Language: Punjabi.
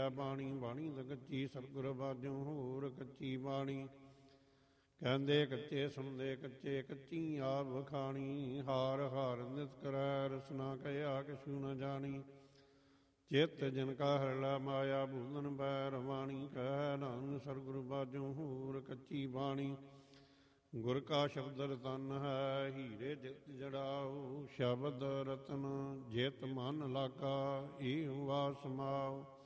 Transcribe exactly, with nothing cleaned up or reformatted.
ਬਾਣੀ, ਬਾਣੀ ਤਾਂ ਕੱਚੀ ਸਤਿਗੁਰ ਬਾਝੋਂ ਹੋਰ ਕੱਚੀ ਬਾਣੀ। ਕਹਿੰਦੇ ਕੱਚੇ ਸੁਣਦੇ ਕੱਚੇ, ਕੱਚੀ ਆਪ ਵਖਾਣੀ। ਹਾਰ ਹਾਰ ਨਿਤ ਕਰੈ ਰਸਨਾ ਕਹਿਆ ਕਿਛੂ ਨ ਜਾਣੀ। ਚਿੱਤ ਜਿਨ ਕਾ ਹਰਲਾ ਮਾਇਆ ਭੂਲਨ ਪੈ ਰਵਾਣੀ। ਕਹਿ ਨਾਨਕ ਸਤਿਗੁਰ ਬਾਝੋਂ ਹੋਰ ਕੱਚੀ ਬਾਣੀ। ਗੁਰ ਕਾ ਸ਼ਬਦ ਰਤਨ ਹੈ ਹੀਰੇ ਜਿਤ ਜੜਾਓ। ਸ਼ਬਦ ਰਤਨ ਜਿਤ ਮਨ ਲਾਗਾ ਏਹੁ ਵਾ ਸਮਾਓ।